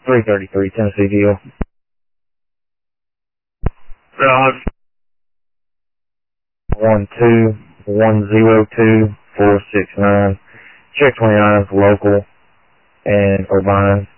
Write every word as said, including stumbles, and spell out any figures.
three thirty-three, Tennessee Deal. Raj. One two one zero two four six nine. Check twenty-nine is local and Irvine.